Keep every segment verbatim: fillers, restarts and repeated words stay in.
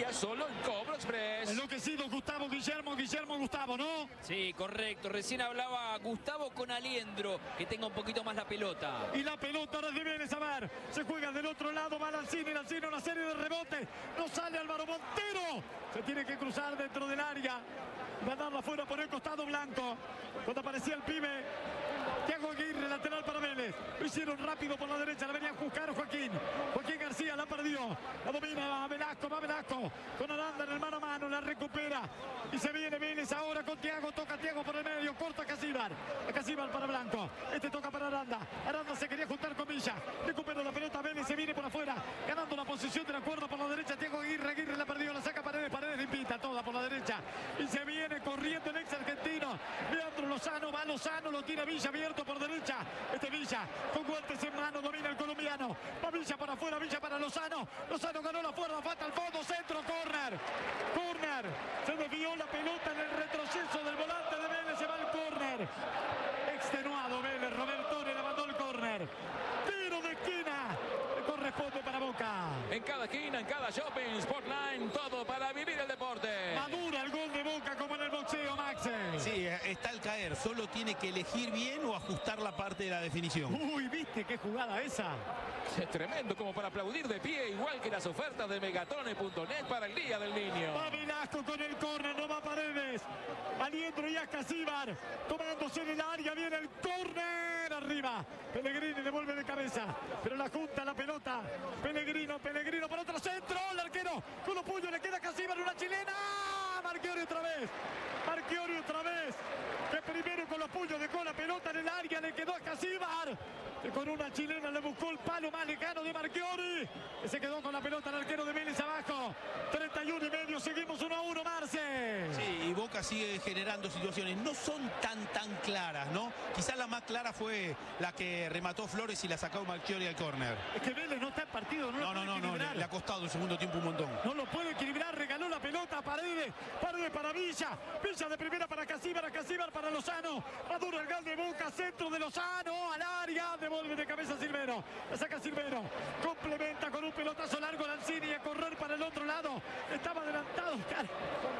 García solo en Cobro Express. Enloquecido Gustavo, Guillermo, Guillermo, Gustavo, ¿no? Sí, correcto. Recién hablaba Gustavo con Aliendro, que tenga un poquito más la pelota. Y la pelota ahora de Vélez, a ver, se juega del otro lado, va Lanzini, Lanzini, una serie de rebotes, no sale Álvaro Montero, se tiene que cruzar dentro del área, va a darla afuera por el costado blanco, cuando aparecía el pibe, Thiago Aguirre, lateral para Vélez, lo hicieron rápido por la derecha, la venían a buscar Joaquín, Joaquín García la perdió, la domina, va Velasco, va Velasco, con Aranda en el mano a mano, la recupera, y se viene Vélez ahora con Thiago, toca Thiago por el medio, corta Casíbar, a Casíbar para Blanco, este toca para Aranda, Aranda se quería juntar con Villa, recupera la pelota Vélez, se viene por afuera, ganando la posición de la cuerda por la derecha, Thiago Aguirre, Aguirre la perdió, la saca Paredes, Paredes limpita toda por la derecha, y se viene corriendo el ex argentino, Leandro Lozano, va Lozano, lo tira Villa abierto por derecha, este Villa, con guantes en mano, domina el colombiano, va Villa para afuera, Villa para Lozano, Lozano ganó la fuerza, falta al fondo, centro, córner, córner, se desvió la pelota en el retroceso del volante de Vélez, se va el córner, extenuado Vélez, Robertone le mandó el córner, tiro de esquina, le corresponde para Boca. En cada esquina, en cada shopping, Sportline, todo para vivir el deporte. Madura el gol de Boca como en el boxeo, Max. Sí, está al caer, solo tiene que elegir bien o ajustar la parte de la definición. Uy, ¿viste qué jugada esa? Es tremendo, como para aplaudir de pie, igual que las ofertas de Megatone punto net para el Día del Niño. Va Velasco con el córner, no va Paredes. Aliendro y Casíbar tomándose en el área, viene el córner arriba. Pellegrini devuelve de cabeza, pero la junta la pelota. Pellegrino, Pellegrino para otro centro, el arquero con los puños le queda Casíbar, una chilena. Marchiori otra vez, Marchiori otra vez, que primero con los puños dejó la pelota en el área, le quedó a Casíbar, que con una chilena le buscó el palo más lejano de Marchiori, que se quedó con la pelota el arquero de Vélez abajo, treinta y uno y medio, seguimos uno a uno, Marce. Sí, y Boca sigue generando situaciones, no son tan tan claras, ¿no? Quizás la más clara fue la que remató Flores y la sacó Marchiori al córner. Es que Vélez no está en partido, no, No, lo no, puede no, no, equilibrar. le, le ha costado el segundo tiempo un montón. No lo puede equilibrar, regaló la pelota a Paredes, Paredes para Villa, Villa de primera para Casíbar, a Casíbar para Lozano, madura el gol de Boca, centro de Lozano, al área, devuelve de cabeza Silvero, la saca Silvero, complementa con un pelotazo largo Lanzini a correr para el otro lado, estaba adelantado, cara.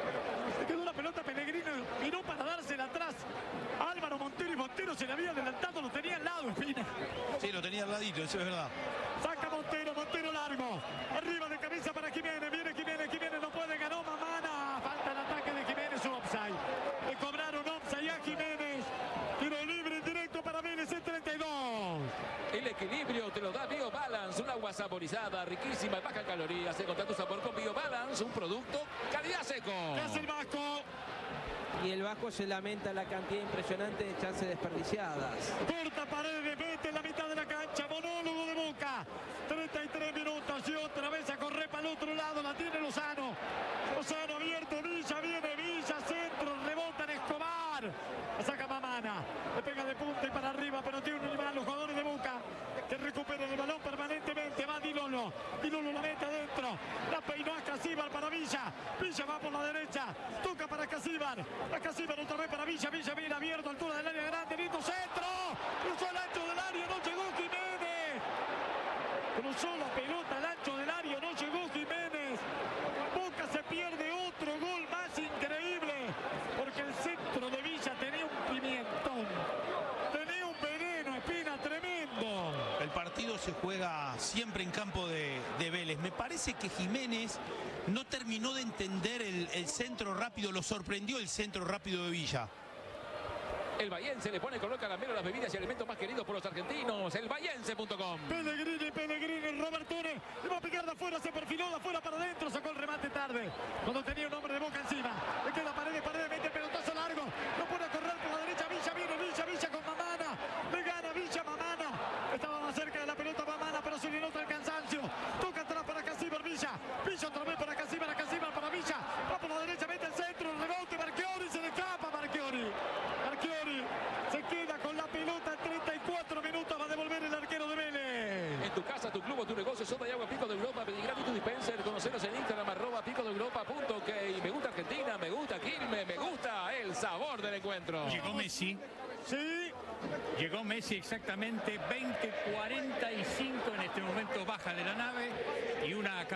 Le quedó la pelota Pellegrino, miró para dársela atrás, Álvaro Montero y Montero se le había adelantado, lo tenía al lado, Espina. Sí, lo tenía al ladito, eso es verdad. Saca Montero, Montero largo, arriba de cabeza para Jiménez, viene Jiménez, Jiménez no puede, ganó Mamana, falta el ataque de Jiménez, un offside, le cobraron offside a Jiménez, tiro libre directo para Vélez en treinta y dos. El equilibrio te lo da BioBalance, un agua saborizada, riquísima y baja en calorías. Encontrá tu sabor con BioBalance, un producto calidad seco. ¿Qué hace el Vasco? Y el Vasco se lamenta la cantidad impresionante de chances desperdiciadas. Corta Paredes, mete en la mitad de la cancha, monólogo de Boca, treinta y tres minutos y otra vez a correr para el otro lado, la tiene Lozano, Lozano abierto, Villa, viene Villa, centro, rebota en Escobar, la saca Mamana, le pega de punta y para arriba, pero tiene un animal, los jugadores de Boca, que recuperan el balón permanentemente, va Di Lolo, Di Lolo la mete adentro, la peinó a Casíbar para Villa, Villa va por la derecha, toca para Casíbar, a Casíbar otra vez para Villa, Villa viene abierto, altura del área grande, lindo centro, cruzó el ancho del área, no llegó Jiménez, cruzó la pelota al ancho del área, no llegó Jiménez, Boca se pierde otro gol más increíble, porque el centro de Villa tenía un pimientón, tenía un veneno, Espina, tremendo. El partido se juega siempre en campo de, de Vélez. Me parece que Jiménez no terminó de entender el, el centro rápido, lo sorprendió el centro rápido de Villa. El Bahiense le pone color caramelo a las bebidas y alimentos más queridos por los argentinos. El Bahiense punto com. Pellegrini, Pellegrini, Robertone, le va a picar de afuera, se perfiló de afuera para adentro, sacó el remate tarde, cuando tenía un hombre de Boca encima, le queda Paredes, Paredes, mete el pelotazo largo, lo pone a correr por la derecha, Villa, viene Villa, Villa con Mamana, le gana Villa, Mamana, estaba más cerca de la pelota Mamana, pero se le nota el cansancio, toca atrás para Casíbar, Villa, Villa otra vez para Casíbar, a Casíbar para Villa, va por la derecha, mete el centro, el rebote, Marchiori, se le escapa Marchiori, Marchiori, se queda con la pelota, treinta y cuatro minutos, va a devolver el arquero de Vélez. En tu casa, tu club o tu negocio, soda y agua Pico de Europa, pedí gratis tu dispenser, conoceros en Instagram, arroba pico de Europa punto ok. Me gusta Argentina, me gusta Quilmes, me gusta el sabor del encuentro. Llegó Messi. Sí. Llegó Messi exactamente veinte cuarenta y cinco en este momento, baja de la nave y una